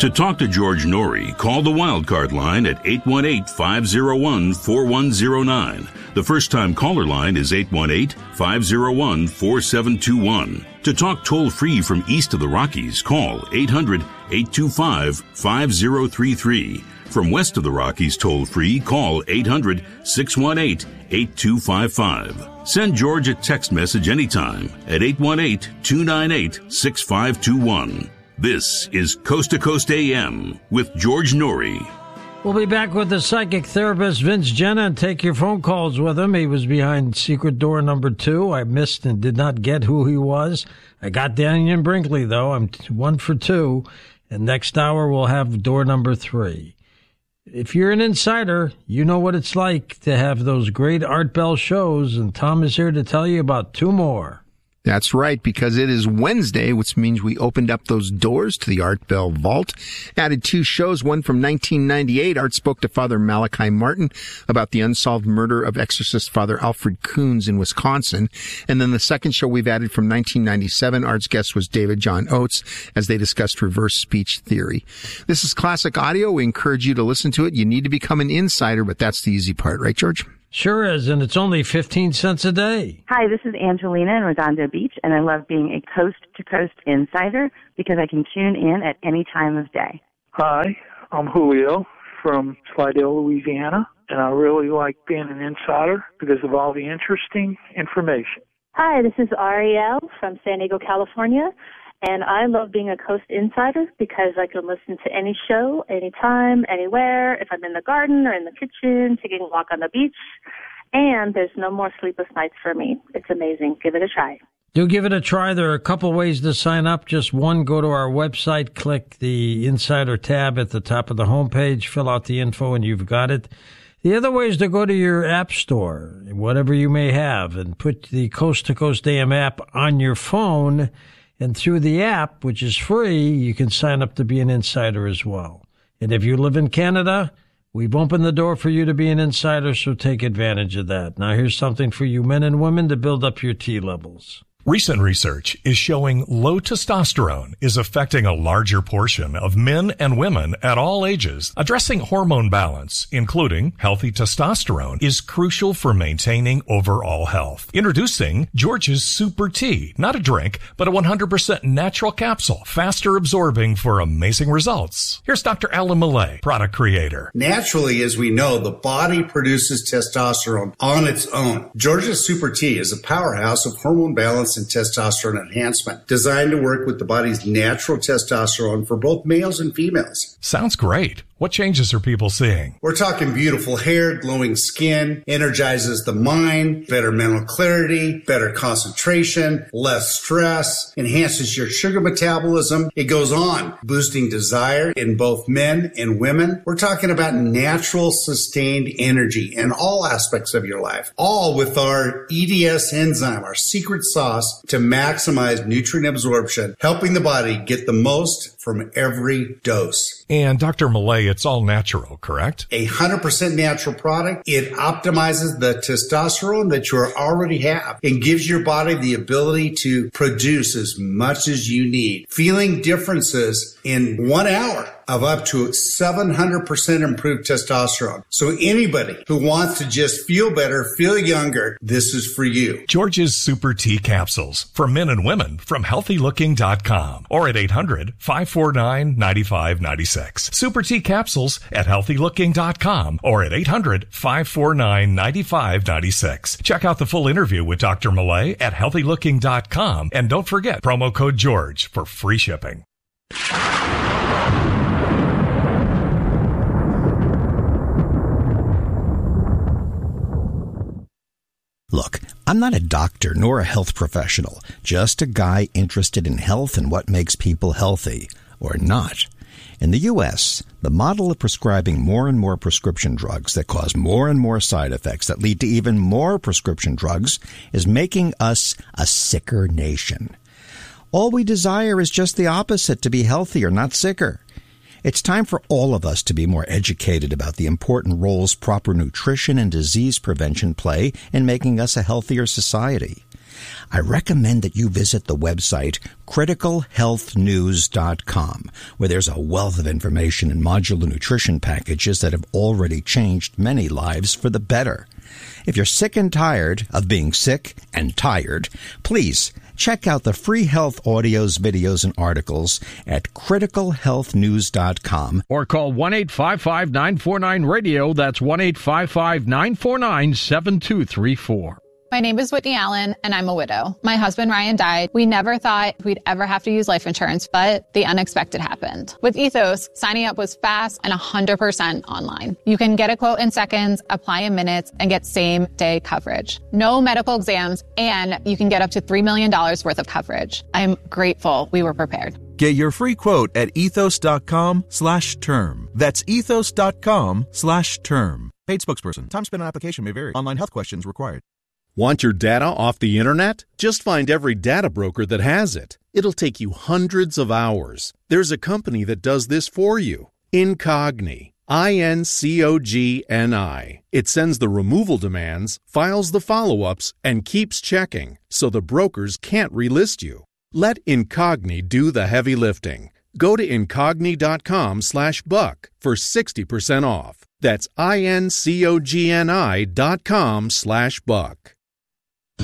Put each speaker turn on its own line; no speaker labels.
To talk to George Norrie, call the Wildcard line at 818-501-4109. The first-time caller line is 818-501-4721. To talk toll-free from east of the Rockies, call 800-825-5033. From west of the Rockies toll-free, call 800-618-8255. Send George a text message anytime at 818-298-6521. This is Coast to Coast AM with George Norrie.
We'll be back with the psychic therapist Vince Jenna and take your phone calls with him. He was behind secret door number 2. I missed and did not get who he was. I got Daniel Brinkley, though. I'm 1 for 2. And next hour, we'll have door number 3. If you're an insider, you know what it's like to have those great Art Bell shows, and Tom is here to tell you about 2 more.
That's right, because it is Wednesday, which means we opened up those doors to the Art Bell Vault. Added 2 shows, one from 1998. Art spoke to Father Malachi Martin about the unsolved murder of exorcist Father Alfred Coons in Wisconsin. And then the second show we've added from 1997, Art's guest was David John Oates, as they discussed reverse speech theory. This is classic audio. We encourage you to listen to it. You need to become an insider, but that's the easy part, right, George?
Sure is, and it's only 15 cents a day.
Hi, this is Angelina in Redondo Beach, and I love being a coast-to-coast insider because I can tune in at any time of day.
Hi, I'm Julio from Slidell, Louisiana, and I really like being an insider because of all the interesting information.
Hi, this is Ariel from San Diego, California, and I love being a Coast Insider because I can listen to any show, anytime, anywhere, if I'm in the garden or in the kitchen, taking a walk on the beach, and there's no more sleepless nights for me. It's amazing. Give it a try.
Do give it a try. There are a couple ways to sign up. Just one, go to our website, click the Insider tab at the top of the homepage, fill out the info, and you've got it. The other way is to go to your app store, whatever you may have, and put the Coast to Coast AM app on your phone. And through the app, which is free, you can sign up to be an insider as well. And if you live in Canada, we've opened the door for you to be an insider, so take advantage of that. Now, here's something for you men and women to build up your T levels.
Recent research is showing low testosterone is affecting a larger portion of men and women at all ages. Addressing hormone balance, including healthy testosterone, is crucial for maintaining overall health. Introducing George's Super Tea, not a drink, but a 100% natural capsule, faster absorbing for amazing results. Here's Dr. Alan Millay, product creator.
Naturally, as we know, the body produces testosterone on its own. George's Super Tea is a powerhouse of hormone balance and testosterone enhancement, designed to work with the body's natural testosterone for both males and females.
Sounds great. What changes are people seeing?
We're talking beautiful hair, glowing skin, energizes the mind, better mental clarity, better concentration, less stress, enhances your sugar metabolism. It goes on, boosting desire in both men and women. We're talking about natural, sustained energy in all aspects of your life, all with our EDS enzyme, our secret sauce to maximize nutrient absorption, helping the body get the most from every dose.
And Dr. Millay, it's all natural, correct?
100% natural product. It optimizes the testosterone that you already have and gives your body the ability to produce as much as you need. Feeling differences in 1 hour of up to 700% improved testosterone. So anybody who wants to just feel better, feel younger, this is for you.
George's Super Tea Capsules for men and women from healthylooking.com or at 800-549-9596. Super Tea Capsules at healthylooking.com or at 800-549-9596. Check out the full interview with Dr. Millay at healthylooking.com and don't forget promo code George for free shipping.
Look, I'm not a doctor nor a health professional, just a guy interested in health and what makes people healthy, or not. In the U.S., the model of prescribing more and more prescription drugs that cause more and more side effects that lead to even more prescription drugs is making us a sicker nation. All we desire is just the opposite, to be healthier, not sicker. It's time for all of us to be more educated about the important roles proper nutrition and disease prevention play in making us a healthier society. I recommend that you visit the website criticalhealthnews.com, where there's a wealth of information and modular nutrition packages that have already changed many lives for the better. If you're sick and tired of being sick and tired, please check out the free health audios, videos, and articles at criticalhealthnews.com.
Or call 1-855-949-RADIO. That's 1-855-949-7234.
My name is Whitney Allen, and I'm a widow. My husband, Ryan, died. We never thought we'd ever have to use life insurance, but the unexpected happened. With Ethos, signing up was fast and 100% online. You can get a quote in seconds, apply in minutes, and get same-day coverage. No medical exams, and you can get up to $3 million worth of coverage. I'm grateful we were prepared.
Get your free quote at ethos.com/term. That's ethos.com/term. Paid spokesperson. Time spent on application may vary. Online health questions required.
Want your data off the internet? Just find every data broker that has it. It'll take you hundreds of hours. There's a company that does this for you. Incogni. INCOGNI. It sends the removal demands, files the follow-ups, and keeps checking, so the brokers can't relist you. Let Incogni do the heavy lifting. Go to incogni.com/buck for 60% off. That's INCOGNI.com/buck.